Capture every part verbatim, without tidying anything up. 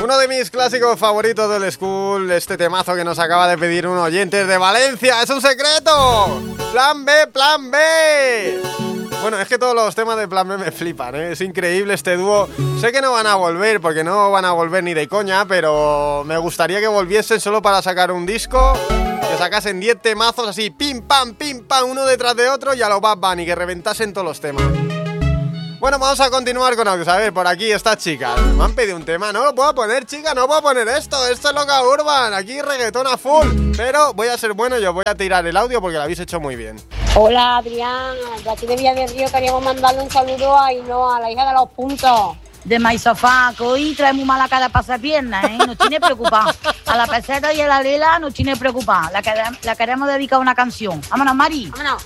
Uno de mis clásicos favoritos del school, este temazo que nos acaba de pedir un oyente de Valencia. ¡Es un secreto! ¡Plan B, plan B! Bueno, es que todos los temas de Plan B me flipan, ¿eh? Es increíble este dúo. Sé que no van a volver, porque no van a volver ni de coña, pero me gustaría que volviesen solo para sacar un disco, que sacasen diez temazos así, pim, pam, pim, pam, uno detrás de otro y a los Bad Bunny, que reventasen todos los temas. Bueno, vamos a continuar con audios. A ver, por aquí estas chicas me han pedido un tema. No lo puedo poner, chica, no puedo poner esto. Esto es Loca Urban, aquí reggaetón a full. Pero voy a ser bueno y os voy a tirar el audio porque lo habéis hecho muy bien. Hola, Adrián, de aquí de Villa del Río queríamos mandarle un saludo a Ainhoa, la hija de los puntos. De Maizofá, que hoy trae muy mala cara para hacer piernas, ¿eh? Nos tiene preocupados. A la peseta y a la Lela nos tiene preocupados. La, quere- la queremos dedicar una canción. Vámonos, Mari. Vámonos.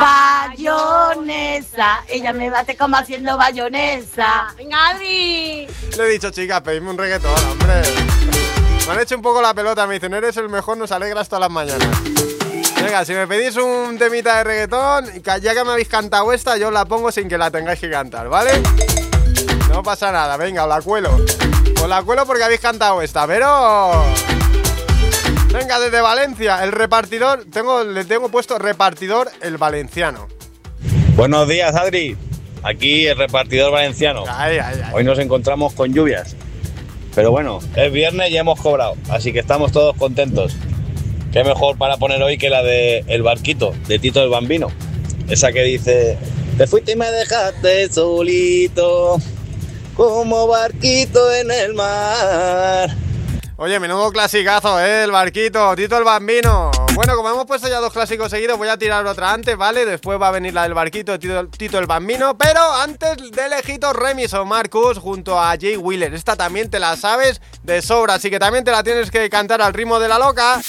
Bayonesa, ella me bate como haciendo bayonesa. Venga, Adri. Le he dicho, chicas, pedidme un reggaetón, hombre. Me han hecho un poco la pelota, me dicen, eres el mejor, nos alegras todas las mañanas. Venga, si me pedís un temita de reggaetón, ya que me habéis cantado esta, yo os la pongo sin que la tengáis que cantar, ¿vale? No pasa nada, venga, os la cuelo. Os la cuelo porque habéis cantado esta, pero... Venga, desde Valencia, el repartidor, tengo, le tengo puesto repartidor el valenciano. Buenos días, Adri. Aquí el repartidor valenciano. Ay, ay, ay. Hoy nos encontramos con lluvias. Pero bueno, es viernes y hemos cobrado, así que estamos todos contentos. Qué mejor para poner hoy que la de El Barquito, de Tito el Bambino. Esa que dice: te fuiste y me dejaste solito, como barquito en el mar. Oye, menudo clasicazo, ¿eh? El Barquito, Tito el Bambino. Bueno, como hemos puesto ya dos clásicos seguidos, voy a tirar otra antes, ¿vale? Después va a venir la del Barquito, Tito, Tito el Bambino. Pero antes de Lejito, Remis o Marcus junto a Jay Wheeler. Esta también te la sabes de sobra, así que también te la tienes que cantar al ritmo de la loca.